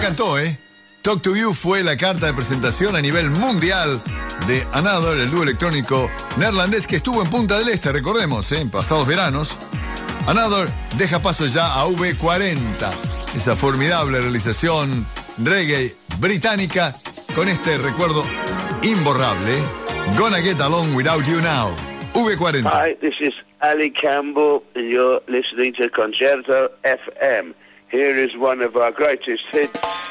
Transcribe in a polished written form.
encantó, ¿eh? Talk to You fue la carta de presentación a nivel mundial de Another, el dúo electrónico neerlandés que estuvo en Punta del Este, recordemos, en pasados veranos. Another deja paso ya a V40, esa formidable realización reggae británica con este recuerdo imborrable. Gonna Get Along Without You Now. V40. Hi, this is Ali Campbell and you're listening to Concerto FM. Here is one of our greatest hits.